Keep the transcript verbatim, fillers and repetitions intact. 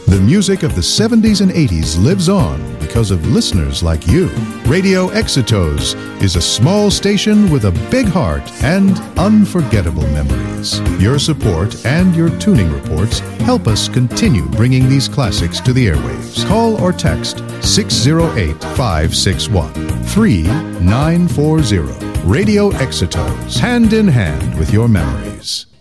The music of the seventies and eighties lives on because of listeners like you. Radio Exitos is a small station with a big heart and unforgettable memories. Your support and your tuning reports help us continue bringing these classics to the airwaves. Call or text six oh eight, five six one, three nine four zero. Radio Exitos, hand in hand with your memories.